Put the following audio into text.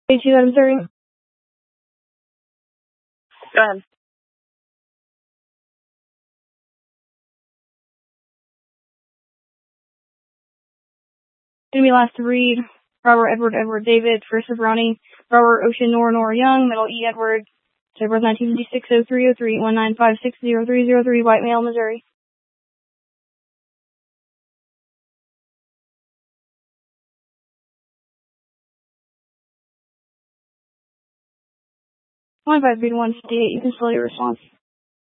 Page 230. Go ahead. Gonna be last to read. Robert Edward David, first of Ronnie, Robert Ocean Nora Young, middle E Edward, birth 1956 0303 19560303, White Male, Missouri. 153 to 158, you can slow your response.